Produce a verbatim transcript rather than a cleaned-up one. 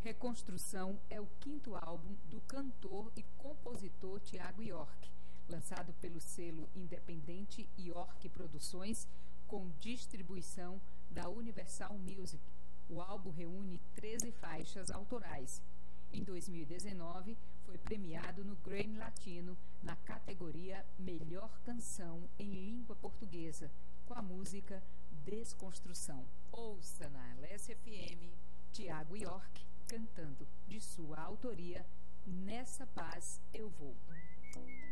Reconstrução é o quinto álbum do cantor e compositor Thiago York, lançado pelo selo independente York Produções, com distribuição da Universal Music. O álbum reúne treze faixas autorais. Em dois mil e dezenove, foi premiado no Grammy Latino na categoria Melhor Canção em Língua Portuguesa, com a música Desconstrução. Ouça na L S F M Thiago York cantando, de sua autoria, Nessa Paz Eu Vou.